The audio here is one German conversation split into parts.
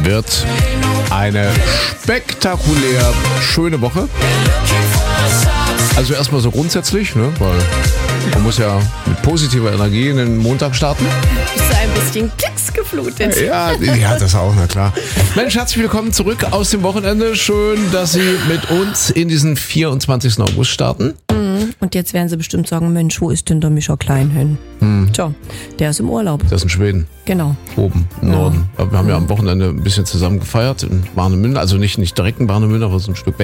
Wird eine spektakulär schöne Woche. Also erstmal so grundsätzlich, ne? Weil man muss ja mit positiver Energie in den Montag starten. Bist du ein bisschen Klicks geflutet? Ja, das auch, na klar. Mensch, herzlich willkommen zurück aus dem Wochenende. Schön, dass Sie mit uns in diesen 24. August starten. Und jetzt werden sie bestimmt sagen, Mensch, wo ist denn der Mischa Klein hin? Tja, der ist im Urlaub. Der ist in Schweden. Genau. Oben im Norden. Wir haben ja am Wochenende ein bisschen zusammen gefeiert in Warnemünde. Also nicht direkt in Warnemünde, aber so ein Stück weg.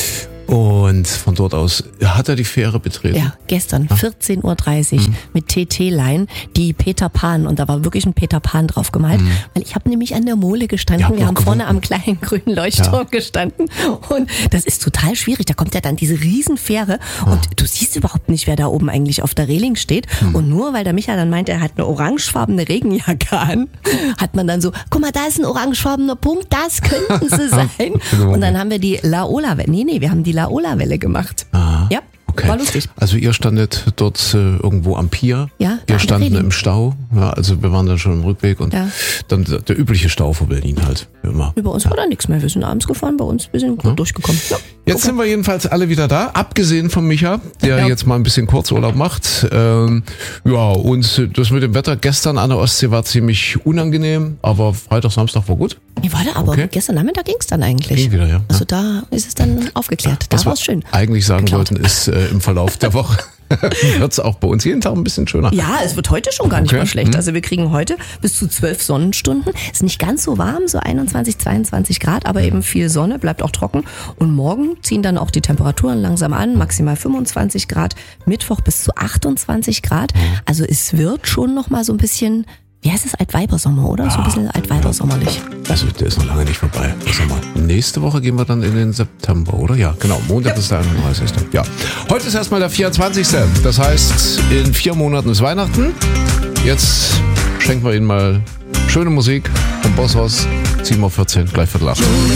Und von dort aus hat er die Fähre betreten. Ja, gestern 14.30 Uhr mit TT-Line, die Peter Pan, und da war wirklich ein Peter Pan drauf gemalt, weil ich habe nämlich an der Mole gestanden, wir haben vorne am kleinen grünen Leuchtturm gestanden und das ist total schwierig, da kommt ja dann diese Riesenfähre und du siehst überhaupt nicht, wer da oben eigentlich auf der Reling steht und nur weil der Micha dann meint, er hat eine orangefarbene Regenjacke an, hat man dann so, guck mal, da ist ein orangefarbener Punkt, das könnten sie sein. Und dann haben wir die Laola-Welle, wir haben die Laola-Welle gemacht. Aha. Ja, okay. War lustig. Also ihr standet dort irgendwo am Pier, Ja, wir standen im Stau, ja, also wir waren dann schon im Rückweg und dann der übliche Stau vor Berlin halt, wie immer. Bei uns war da nichts mehr, wir sind abends gefahren, bei uns, wir sind gut durchgekommen. Ja, jetzt sind wir jedenfalls alle wieder da, abgesehen von Micha, der jetzt mal ein bisschen Kurzurlaub macht. Ja, und das mit dem Wetter gestern an der Ostsee war ziemlich unangenehm, aber Freitag, Samstag war gut. Nee, warte, aber gestern Nachmittag ging es dann eigentlich. Ging wieder, ja. Also da ist es dann aufgeklärt, da war es schön. Eigentlich sagen wollten, ist im Verlauf der Woche wird es auch bei uns jeden Tag ein bisschen schöner. Ja, es wird heute schon gar nicht mal schlecht. Also wir kriegen heute bis zu 12 Sonnenstunden. Ist nicht ganz so warm, so 21, 22 Grad, aber eben viel Sonne, bleibt auch trocken. Und morgen ziehen dann auch die Temperaturen langsam an, maximal 25 Grad, Mittwoch bis zu 28 Grad. Also es wird schon noch mal so ein bisschen, wie heißt es, Altweibersommer, oder? So ein bisschen altweibersommerlich. Also der ist noch lange nicht vorbei. Sag mal, nächste Woche gehen wir dann in den September, oder? Ja, genau. Montag ist der 31. Ja. Heute ist erstmal der 24. Das heißt, in 4 Monaten ist Weihnachten. Jetzt schenken wir Ihnen mal schöne Musik vom Bosshaus. 7.14 Uhr, gleich Viertel 8.